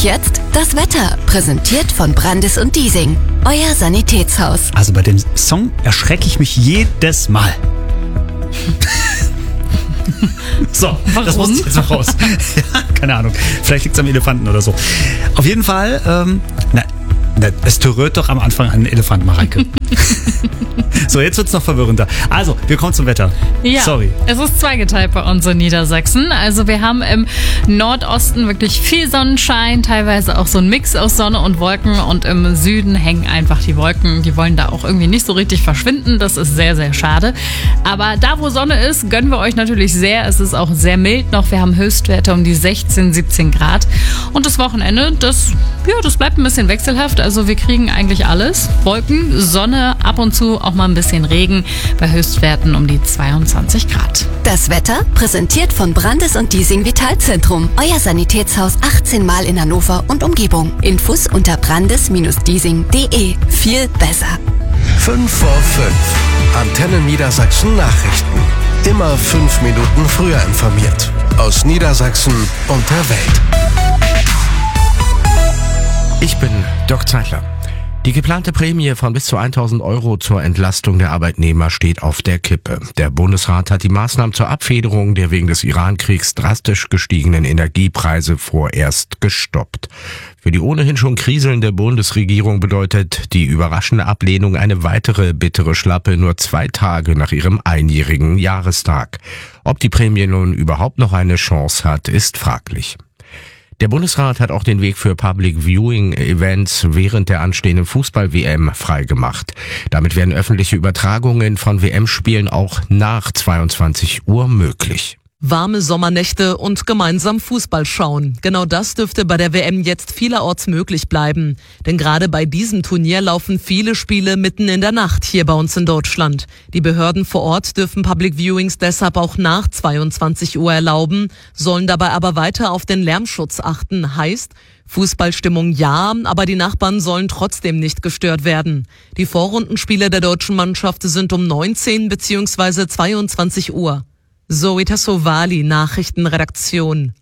jetzt das Wetter, präsentiert von Brandis und Diesing, euer Sanitätshaus. Also bei dem Song erschrecke ich mich jedes Mal. So, warum? Das muss jetzt noch raus. Ja, keine Ahnung. Vielleicht liegt es am Elefanten oder so. Auf jeden Fall, es berührt doch am Anfang einen Elefant, Mareike. So, jetzt wird's noch verwirrender. Also, wir kommen zum Wetter. Ja, sorry. Es ist zweigeteilt bei uns in Niedersachsen. Also wir haben im Nordosten wirklich viel Sonnenschein, teilweise auch so ein Mix aus Sonne und Wolken, und im Süden hängen einfach die Wolken. Die wollen da auch irgendwie nicht so richtig verschwinden. Das ist sehr, sehr schade. Aber da, wo Sonne ist, gönnen wir euch natürlich sehr. Es ist auch sehr mild noch. Wir haben Höchstwerte um die 16, 17 Grad. Und das Wochenende, das bleibt ein bisschen wechselhaft. Also wir kriegen eigentlich alles. Wolken, Sonne, ab und zu auch mal ein bisschen Regen, bei Höchstwerten um die 22 Grad. Das Wetter präsentiert von Brandis und Diesing Vitalzentrum, euer Sanitätshaus 18 Mal in Hannover und Umgebung. Infos unter brandis-diesing.de. Viel besser. 5 vor 5. Antenne Niedersachsen Nachrichten. Immer 5 Minuten früher informiert. Aus Niedersachsen und der Welt. Ich bin Dirk Zeitler. Die geplante Prämie von bis zu 1.000 Euro zur Entlastung der Arbeitnehmer steht auf der Kippe. Der Bundesrat hat die Maßnahmen zur Abfederung der wegen des Iran-Kriegs drastisch gestiegenen Energiepreise vorerst gestoppt. Für die ohnehin schon kriselnde Bundesregierung bedeutet die überraschende Ablehnung eine weitere bittere Schlappe nur 2 Tage nach ihrem einjährigen Jahrestag. Ob die Prämie nun überhaupt noch eine Chance hat, ist fraglich. Der Bundesrat hat auch den Weg für Public-Viewing-Events während der anstehenden Fußball-WM freigemacht. Damit werden öffentliche Übertragungen von WM-Spielen auch nach 22 Uhr möglich. Warme Sommernächte und gemeinsam Fußball schauen. Genau das dürfte bei der WM jetzt vielerorts möglich bleiben. Denn gerade bei diesem Turnier laufen viele Spiele mitten in der Nacht hier bei uns in Deutschland. Die Behörden vor Ort dürfen Public Viewings deshalb auch nach 22 Uhr erlauben, sollen dabei aber weiter auf den Lärmschutz achten. Heißt, Fußballstimmung ja, aber die Nachbarn sollen trotzdem nicht gestört werden. Die Vorrundenspiele der deutschen Mannschaft sind um 19 bzw. 22 Uhr. Zoe Tassovali, Nachrichtenredaktion.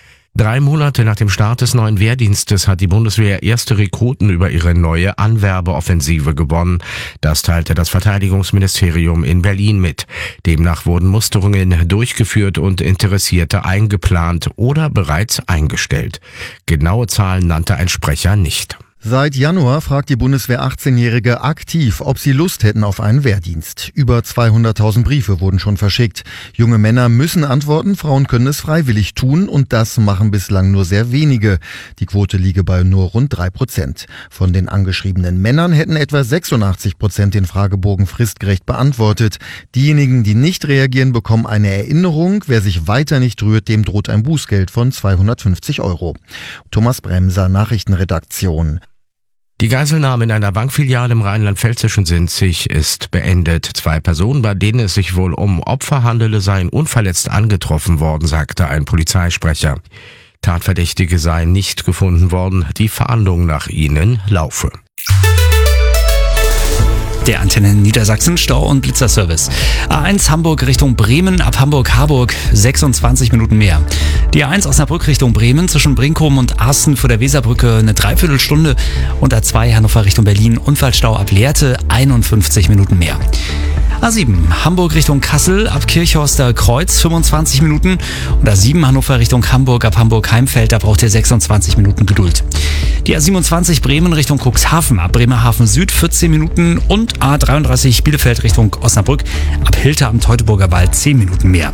3 Monate nach dem Start des neuen Wehrdienstes hat die Bundeswehr erste Rekruten über ihre neue Anwerbeoffensive gewonnen. Das teilte das Verteidigungsministerium in Berlin mit. Demnach wurden Musterungen durchgeführt und Interessierte eingeplant oder bereits eingestellt. Genaue Zahlen nannte ein Sprecher nicht. Seit Januar fragt die Bundeswehr 18-Jährige aktiv, ob sie Lust hätten auf einen Wehrdienst. Über 200.000 Briefe wurden schon verschickt. Junge Männer müssen antworten, Frauen können es freiwillig tun, und das machen bislang nur sehr wenige. Die Quote liege bei nur rund 3%. Von den angeschriebenen Männern hätten etwa 86% den Fragebogen fristgerecht beantwortet. Diejenigen, die nicht reagieren, bekommen eine Erinnerung. Wer sich weiter nicht rührt, dem droht ein Bußgeld von 250 Euro. Thomas Bremser, Nachrichtenredaktion. Die Geiselnahme in einer Bankfiliale im rheinland-pfälzischen Sinzig ist beendet. 2 Personen, bei denen es sich wohl um Opfer handele, seien unverletzt angetroffen worden, sagte ein Polizeisprecher. Tatverdächtige seien nicht gefunden worden. Die Fahndung nach ihnen laufe. Der Antenne Niedersachsen Stau- und Blitzerservice. A1 Hamburg Richtung Bremen, ab Hamburg-Harburg 26 Minuten mehr. Die A1 Osnabrück Richtung Bremen, zwischen Brinkum und Arsten vor der Weserbrücke eine Dreiviertelstunde. Und A2 Hannover Richtung Berlin, Unfallstau ab Lehrte 51 Minuten mehr. A7 Hamburg Richtung Kassel, ab Kirchhorster Kreuz 25 Minuten. Und A7 Hannover Richtung Hamburg, ab Hamburg-Heimfeld, da braucht ihr 26 Minuten Geduld. Die A27 Bremen Richtung Cuxhaven, ab Bremerhaven Süd 14 Minuten. Und A33 Bielefeld Richtung Osnabrück, ab Hilter am Teutoburger Wald 10 Minuten mehr.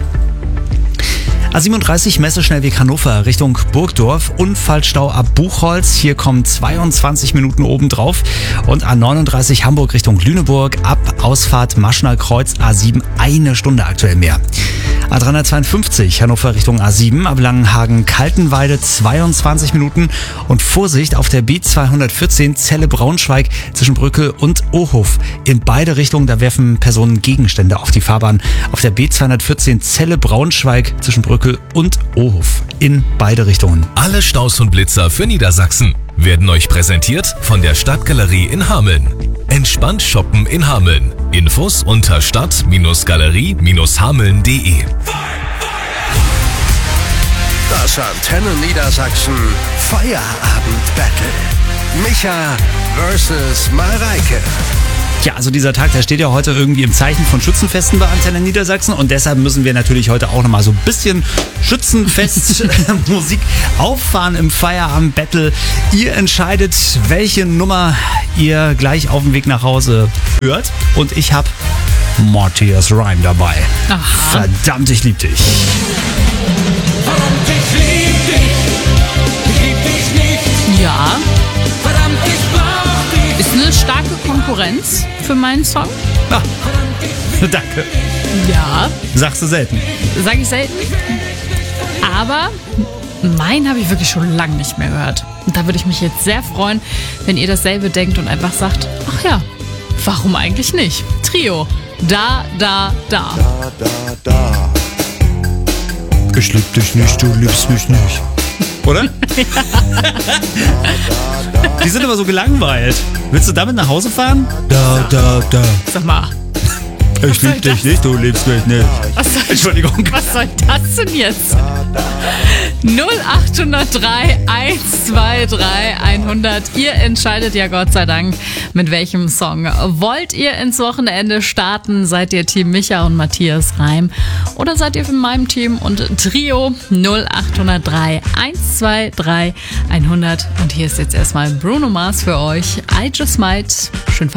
A37 Messeschnellweg Hannover Richtung Burgdorf, Unfallstau ab Buchholz, hier kommen 22 Minuten obendrauf. Und A39 Hamburg Richtung Lüneburg, ab Ausfahrt Maschner Kreuz A7 1 Stunde aktuell mehr. A352 Hannover Richtung A7, ab Langenhagen-Kaltenweide 22 Minuten. Und Vorsicht auf der B214 Celle-Braunschweig zwischen Brücke und Ohof. In beide Richtungen, da werfen Personen Gegenstände auf die Fahrbahn. Auf der B214 Celle-Braunschweig zwischen Brücke und Ohof. In beide Richtungen. Alle Staus und Blitzer für Niedersachsen werden euch präsentiert von der Stadtgalerie in Hameln. Entspannt shoppen in Hameln. Infos unter stadt-galerie-hameln.de. Das Antenne Niedersachsen Feierabend-Battle. Micha versus Mareike. Ja, also dieser Tag, der steht ja heute irgendwie im Zeichen von Schützenfesten bei Antenne Niedersachsen und deshalb müssen wir natürlich heute auch nochmal so ein bisschen Schützenfest-Musik auffahren im Feierabend-Battle. Ihr entscheidet, welche Nummer ihr gleich auf dem Weg nach Hause hört und ich habe Matthias Reim dabei. Aha. Verdammt, ich lieb dich. Verdammt, ich lieb dich. Ich lieb dich nicht. Ja, Verdammt, ich brauch dich. ist eine starke Konkurrenz für meinen Song. Ah, danke. Ja, Sagst du selten. sage ich selten. Aber meinen habe ich wirklich schon lange nicht mehr gehört. Und da würde ich mich jetzt sehr freuen, wenn ihr dasselbe denkt und einfach sagt, ach ja, warum eigentlich nicht? Trio, da, da, da. Ich lieb dich nicht, du liebst mich nicht. Oder? Die sind immer so gelangweilt. Willst du damit nach Hause fahren? Da, da, da. Sag mal, Ich lieb dich nicht, du liebst mich nicht. Entschuldigung. was soll das denn jetzt? 0803 123 100. Ihr entscheidet ja Gott sei Dank, mit welchem Song. Wollt ihr ins Wochenende starten? Seid ihr Team Micha und Matthias Reim? Oder seid ihr von meinem Team und Trio? 0803 123 100. Und hier ist jetzt erstmal Bruno Mars für euch. I Just Might. Schön